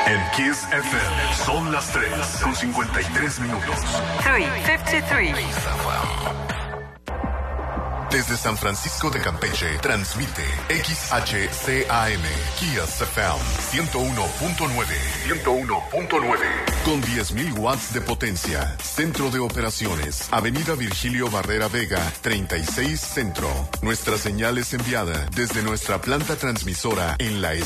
En Kiss FM son las 3:53. 3:53. Desde San Francisco de Campeche, transmite XHCAM, Kiss FM 101.9. 101.9. Con 10.000 watts de potencia. Centro de operaciones. Avenida Virgilio Barrera Vega, 36 Centro. Nuestra señal es enviada desde nuestra planta transmisora en la